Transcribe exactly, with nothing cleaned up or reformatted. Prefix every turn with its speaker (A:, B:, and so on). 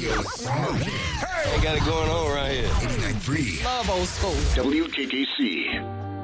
A: radio smoking.
B: Hey! They got it going on right here.
A: eighty-nine point three
C: Love old school.
A: W K K C.